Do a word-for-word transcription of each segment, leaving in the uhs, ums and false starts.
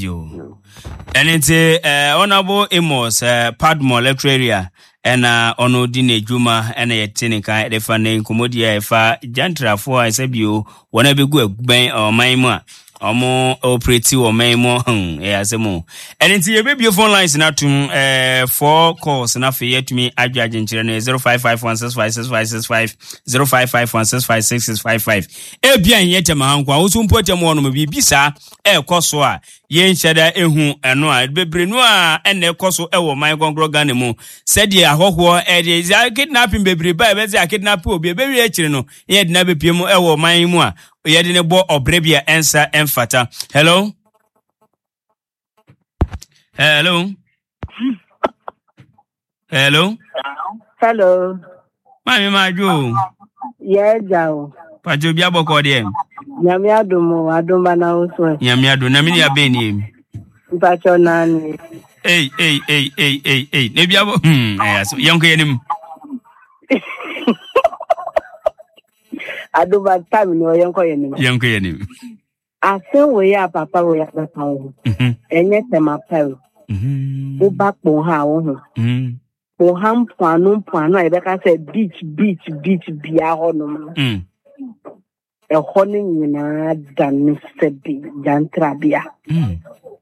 you. And it's a uh, honorable Amos uh, Padmore electoral area and uh, ono dine juma and a tinika the fane komodia fa jantra for I said you wanna be good ben or my ma. Omo operate or memo hmm yeah semo and into your baby phone lines na tum eh four calls na fe yet me adjudging children zero five five one six five six five six five zero five five one six five six six five five e bia yet ma hankwa wo so mpotem wo no bi bisa e koso a ye nhyeda ehu eno a bebrenu a ene koso e wo man gongro gane mu said ye ahoho e dey kidnapping bebre ba e be say kidnap obi e be wi akire no ye de na be pie mu e wo man mu a yedine bo obrebia ensa enfata. Hello? Hello? Hello? Hello. Mami maju. Yeah, jao. Pacho bia boko de. Nyami adumo adumba na uswe. Nyami adu na mini abeni. Pacho nani. Hey, hey, hey, hey, hey, hey. Ne bia bo hmm, aso yanko yenim. Aduba time no yanko yenim. Yanko yenim. Asen we ya papa we ya papa wo. Mhm. Enye tema pawo. Mhm. Wo ba po ha wo ho. Mhm. Po ham pano pano e be ka say beach beach beach bia ho no. Mhm. E ho ni nyina dan se bi jantra bia. Mhm.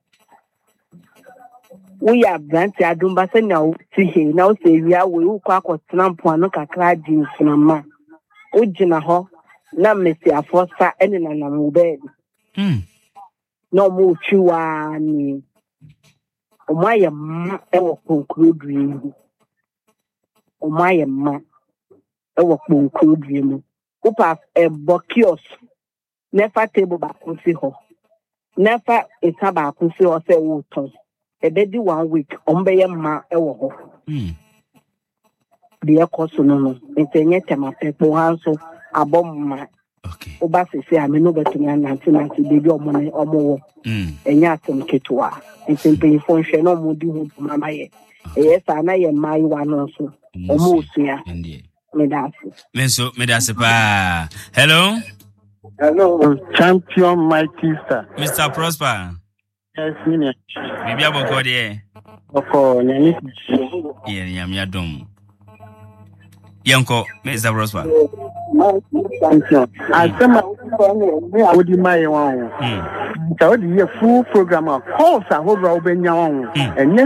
We are branch adumba se na wo ti he na wo se wi awe wo kwa akotena pano kakra di nfunama. O jina ho na mesi afosa ene na na mu bed. Mm. No mu chiwa ni. O maye ma e wo conclude. O maye ma e wo conclude mu. Upa e bokios. Nefa table ba kunsi ho. Nefa eta ba kunsi ho se wo ton. E be di one week o mbe ye ma e wo ho. Mm. De ekoso no no. Entenye tema pepo hanso abom. Okay. Oba sese ameno betuna nanti nanti baby omo omo wo. Mm. Enya atom ketwa. Entempe fonhwe no mo di hu mama ye. Eye sa na ye mai wa no so. Omo osua. Ndie. Medasi. Menso medasi pa. Hello? Hello, champion mighty star. Mister Prosper. Yes, me. Bibi aboko de. Oko nyani. Yeah, nyami adom. Yanko, Mister Prosper. Champion. Asema me awodi mai wan. Mm. Ta wodi ye full program of course ahobra obenya wan. Enye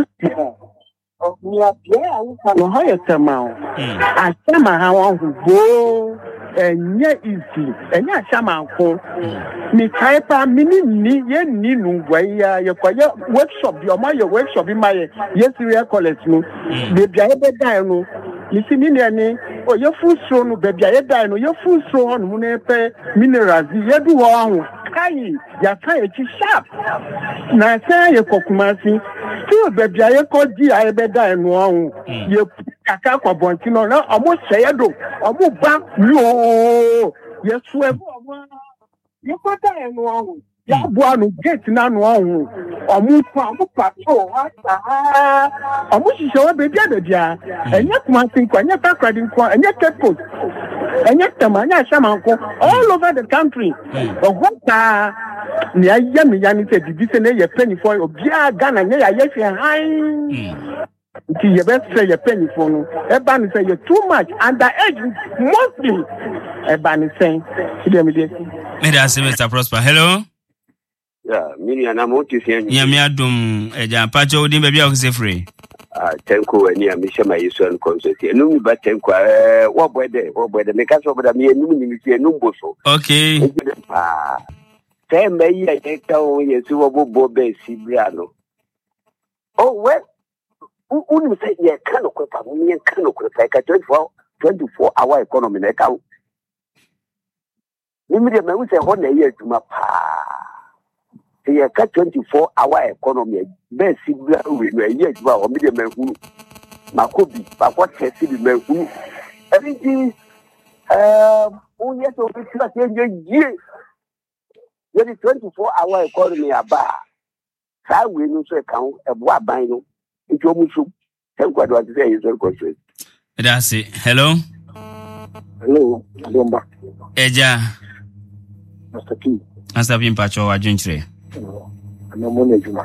no how you tell ma. Asema ha wan go enye easy. Enye asema ko. Ni kaipa mini ni ye ni nu gwa ya ye kwa ye workshop bi o ma ye workshop bi ma ye yes real college no. De bia ye be dan no. You see, me ni oh your food so no baby I die no your food so on mu na pe minerals you do ho kai ya kai e sharp na say ye kokumasi still baby I ko di I be die no ho ye kaka kwa bonti no na omo sey do omo ba yo ye so e omo ye ko die no ho ya bo anu gate na no ho omo pa omo patrol ha ah omo sise wa baby abia enye kuma tin kwa enye takradi kwa enye tepo enye tamanya shamanko all over the country ogota ni aye mi ya ni se bibi se na ye penny for obia Ghana nye ya ye hwe han ti ye be say ye penny for no e ba ni say you too much under age mostly e ba ni say ide mi de Me da se Mister Prosper. Hello? Yeah, mini anamoti siani. Nyami adom eja pacho odi baby o se free. Ah, tenko ani amisha mayiso an concert. Enu mi ba tenko eh wo boede, wo boede me ka so boda me enu ni mi enu mboso. Okay. Ah. Say me yi e ka o yesu wo bo be sibra no. Oh, well. Unu say ye kan okwepa, mi ye kan okwepa ka twenty-four hour economy na ka. Ni mi de me say ho na ye aduma pa. Ye ka twenty-four hour economy be sibra we no ye aduma o mi de me hu. Makobi, ba kwa tesi bi me hu. Everything um o ye so bi tira se ye ye the twenty-four hour economy aba. Sa we no so e kan e bo aban no. Into musu. Thank God what say is very good. That's it. Hello? hello Domba Eja. Master P. Master P mpacho wa junchire. Ana mo ne juma.